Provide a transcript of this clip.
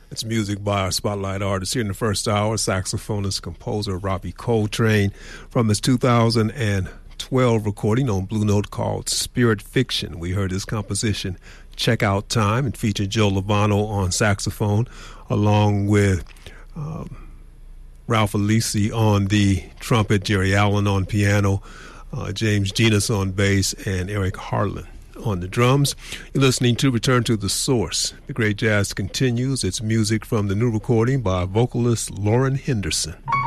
It's music by our spotlight artist here in the first hour, saxophonist, composer Robbie Coltrane, from his 2012 recording on Blue Note called Spirit Fiction. We heard his composition, Check Out Time, and featured Joe Lovano on saxophone, along with Ralph Alisi on the trumpet, Jerry Allen on piano, James Genus on bass, and Eric Harlan on the drums. You're listening to Return to the Source. The Great Jazz continues. It's music from the new recording by vocalist Lauren Henderson.